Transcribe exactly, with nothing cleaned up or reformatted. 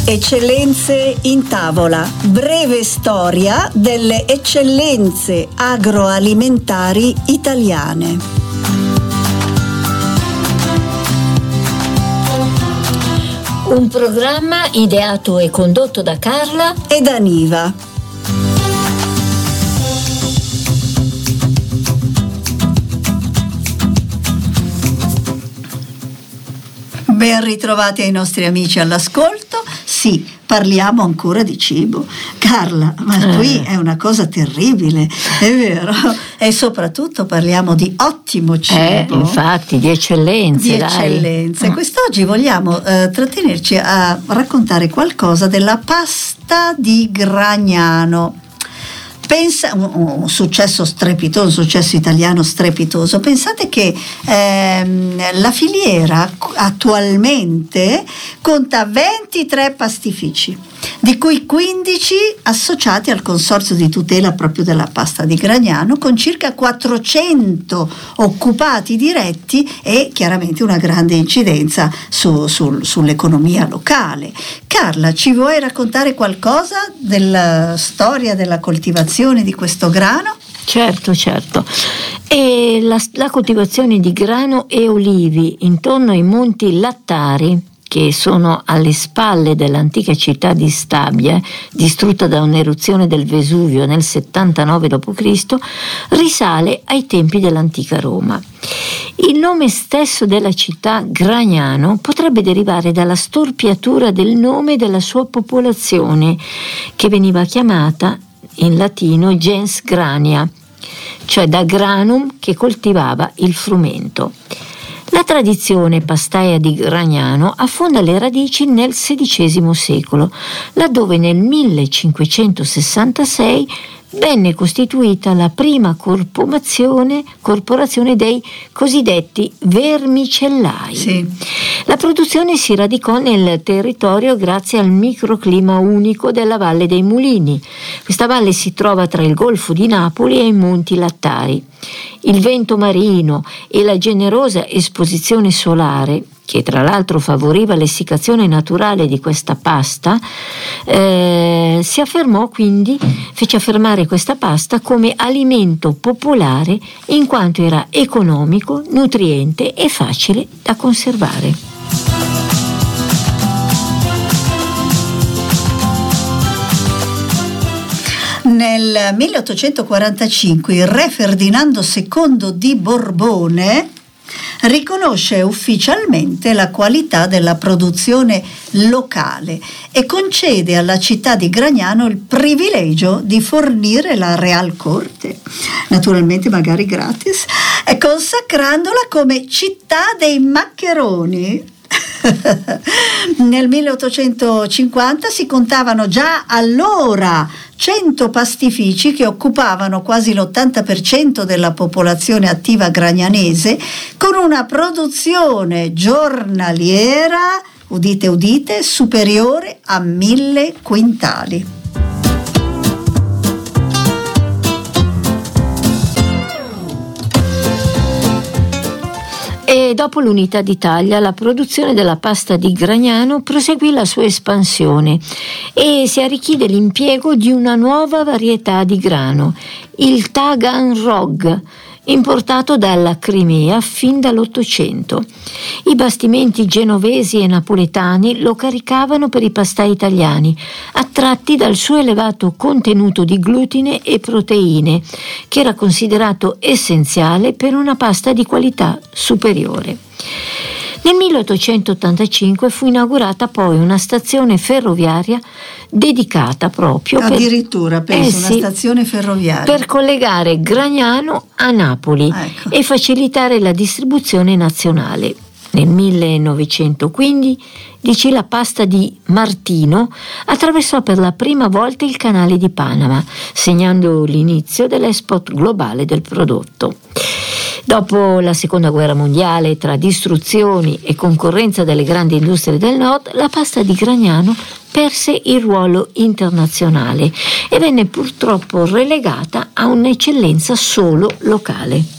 Eccellenze in tavola, breve storia delle eccellenze agroalimentari italiane. Un programma ideato e condotto da Carla e da Niva. Ben ritrovati ai nostri amici all'ascolto. Sì, parliamo ancora di cibo. Carla, ma eh. qui è una cosa terribile, è vero? E soprattutto parliamo di ottimo cibo. Eh, infatti, di eccellenze. Di dai. eccellenze. Quest'oggi vogliamo eh, trattenerci a raccontare qualcosa della pasta di Gragnano. Pensa, un, un successo strepitoso, un successo italiano strepitoso. Pensate che ehm, la filiera attualmente conta ventitré pastifici, di cui quindici associati al consorzio di tutela proprio della pasta di Gragnano, con circa quattrocento occupati diretti e chiaramente una grande incidenza su, su, sull'economia locale. Carla, ci vuoi raccontare qualcosa della storia della coltivazione di questo grano? Certo, certo. E la, la coltivazione di grano e olivi intorno ai monti Lattari, che sono alle spalle dell'antica città di Stabia, distrutta da un'eruzione del Vesuvio nel settantanove dopo Cristo, risale ai tempi dell'antica Roma. Il nome stesso della città, Gragnano, potrebbe derivare dalla storpiatura del nome della sua popolazione, che veniva chiamata in latino gens grania, cioè da granum, che coltivava il frumento. La tradizione pastaia di Gragnano affonda le radici nel sedicesimo secolo, laddove nel millecinquecentosessantasei venne costituita la prima corporazione, corporazione dei cosiddetti vermicellai. Sì. La produzione si radicò nel territorio grazie al microclima unico della Valle dei Mulini. Questa valle si trova tra il Golfo di Napoli e i Monti Lattari. Il vento marino e la generosa esposizione solare, che tra l'altro favoriva l'essiccazione naturale di questa pasta, eh, si affermò quindi, fece affermare questa pasta come alimento popolare in quanto era economico, nutriente e facile da conservare. Nel milleottocentoquarantacinque il re Ferdinando secondo di Borbone riconosce ufficialmente la qualità della produzione locale e concede alla città di Gragnano il privilegio di fornire la Real Corte, naturalmente magari gratis, e consacrandola come città dei maccheroni. Nel milleottocentocinquanta si contavano già allora cento pastifici che occupavano quasi l'ottanta per cento della popolazione attiva gragnanese, con una produzione giornaliera, udite udite, superiore a mille quintali. E dopo l'unità d'Italia la produzione della pasta di Gragnano proseguì la sua espansione e si arricchì dell'impiego di una nuova varietà di grano, il Taganrog, importato dalla Crimea fin dall'Ottocento. I bastimenti genovesi e napoletani lo caricavano per i pastai italiani, attratti dal suo elevato contenuto di glutine e proteine, che era considerato essenziale per una pasta di qualità superiore. Nel milleottocentottantacinque fu inaugurata poi una stazione ferroviaria dedicata proprio addirittura per, penso eh una sì, stazione ferroviaria per collegare Gragnano a Napoli, ecco, e facilitare la distribuzione nazionale. Nel millenovecentoquindici la pasta di Martino attraversò per la prima volta il canale di Panama, segnando l'inizio dell'export globale del prodotto. Dopo la seconda guerra mondiale, tra distruzioni e concorrenza delle grandi industrie del nord, la pasta di Gragnano perse il ruolo internazionale e venne purtroppo relegata a un'eccellenza solo locale.